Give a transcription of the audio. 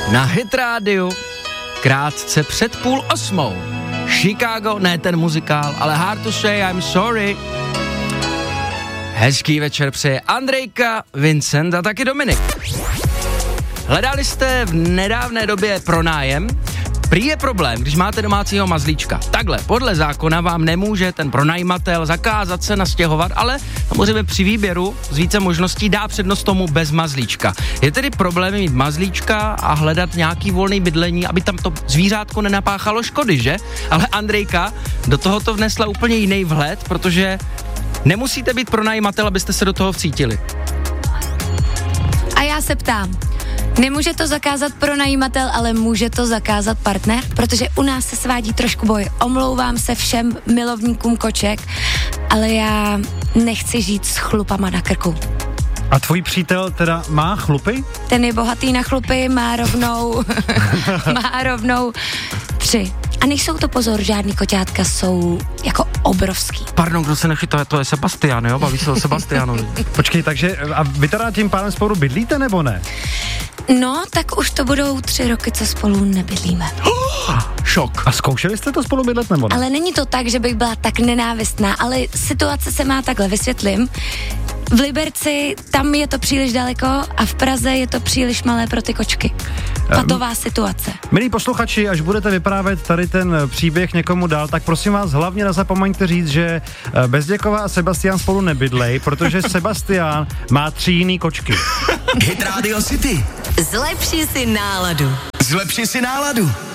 na Hit Radio krátce před 7:30. Chicago, ne ten muzikál, ale Hard to Say I'm Sorry. Hezký večer přeje Andrejka, Vincent a taky Dominik. Hledali jste v nedávné době pronájem? Prý je problém, když máte domácího mazlíčka. Takhle, podle zákona vám nemůže ten pronajímatel zakázat se nastěhovat, ale samozřejmě při výběru z více možností dá přednost tomu bez mazlíčka. Je tedy problém mít mazlíčka a hledat nějaký volný bydlení, aby tam to zvířátko nenapáchalo škody, že? Ale Andrejka do tohoto vnesla úplně jiný vhled, protože nemusíte být pronajímatel, abyste se do toho vcítili. A já se ptám, nemůže to zakázat pronajímatel, ale může to zakázat partner? Protože u nás se svádí trošku boj. Omlouvám se všem milovníkům koček, ale já nechci žít s chlupama na krku. A tvůj přítel teda má chlupy? Ten je bohatý na chlupy, má rovnou 3. A nejsou to, pozor, žádný koťátka, jsou jako obrovský. Pardon, kdo se nechytá, to je Sebastian, jo? Baví se o Sebastianovi. Počkej, takže a vy teda tím pánem spolu bydlíte, nebo ne? No, tak už to budou 3 roky, co spolu nebydlíme. Šok. A zkoušeli jste to spolu bydlet, nebo ne? Ale není to tak, že bych byla tak nenávistná, ale situace se má takhle, vysvětlím. V Liberci tam je to příliš daleko a v Praze je to příliš malé pro ty kočky. Patová situace. Milí posluchači, až budete vyprávět tady ten příběh někomu dál, tak prosím vás hlavně nezapomeňte říct, že Bezděková a Sebastian spolu nebydlej, protože Sebastian má 3 jiný kočky. Hit Radio City. Zlepši si náladu. Zlepši si náladu.